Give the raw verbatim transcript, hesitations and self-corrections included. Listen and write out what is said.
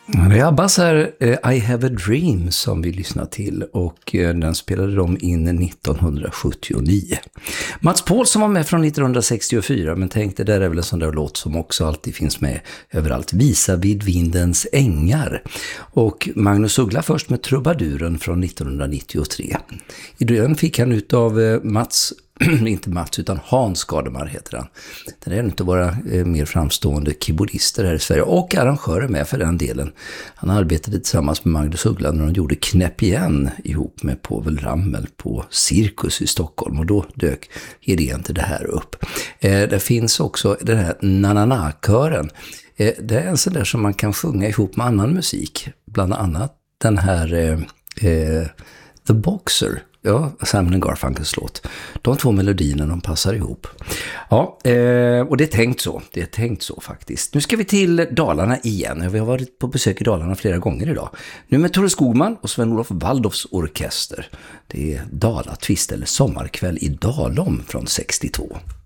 Det är Abbas här, I have a dream, som vi lyssnar till, och den spelade de in nittonhundrasjuttionio. Mats Paul som var med från nittonhundrasextiofyra, men tänkte där är väl en sån där låt som också alltid finns med överallt, Visa vid vindens ängar. Och Magnus Uggla först med Trubaduren från nittonhundranittiotre. I den fick han ut av Mats inte Mats utan Hans Gardemar heter han. Det är en av våra eh, mer framstående keyboardister här i Sverige och arrangörer med för den delen. Han arbetade tillsammans med Magnus Uggla när de gjorde Knäpp igen ihop med Povel Ramel på Cirkus i Stockholm, och då dök idén till det här upp. Eh, det finns också den här Nanana-kören. Eh, det är en sån där som man kan sjunga ihop med annan musik, bland annat den här eh, eh, The Boxer. Ja, Simon and Garfunkels låt. De två melodierna, de passar ihop. Ja, eh, och det är tänkt så. Det är tänkt så faktiskt. Nu ska vi till Dalarna igen. Vi har varit på besök i Dalarna flera gånger idag. Nu med Tore Skogman och Sven-Olof Waldorfs orkester. Det är Dalatvist eller Sommarkväll i Dalom från sextiotvå.